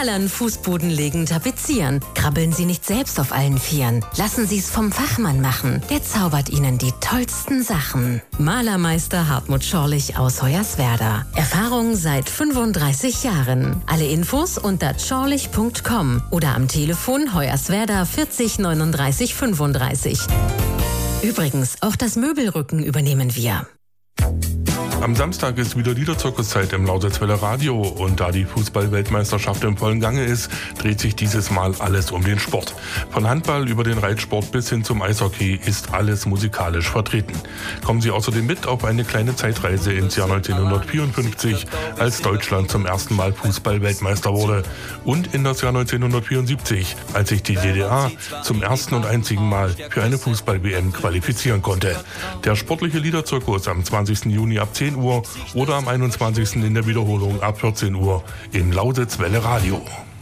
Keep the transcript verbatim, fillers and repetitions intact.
Malern Fußboden legen, tapezieren. Krabbeln Sie nicht selbst auf allen Vieren. Lassen Sie es vom Fachmann machen. Der zaubert Ihnen die tollsten Sachen. Malermeister Hartmut Schorlich aus Hoyerswerda. Erfahrung seit fünfunddreißig Jahren. Alle Infos unter schorlich punkt com oder am Telefon Hoyerswerda vierzig neununddreißig fünfunddreißig. Übrigens, auch das Möbelrücken übernehmen wir. Am Samstag ist wieder Liederzirkuszeit im Lausitzwelle Radio und da die Fußball-Weltmeisterschaft im vollen Gange ist, dreht sich dieses Mal alles um den Sport. Von Handball über den Reitsport bis hin zum Eishockey ist alles musikalisch vertreten. Kommen Sie außerdem mit auf eine kleine Zeitreise ins Jahr neunzehnhundertvierundfünfzig, als Deutschland zum ersten Mal Fußball-Weltmeister wurde, und in das Jahr neunzehnhundertvierundsiebzig, als sich die D D R zum ersten und einzigen Mal für eine Fußball-W M qualifizieren konnte. Der sportliche Liederzirkus am zwanzigsten Juni ab zehn Uhr oder am einundzwanzigsten in der Wiederholung ab vierzehn Uhr im Lausitzwelle Radio.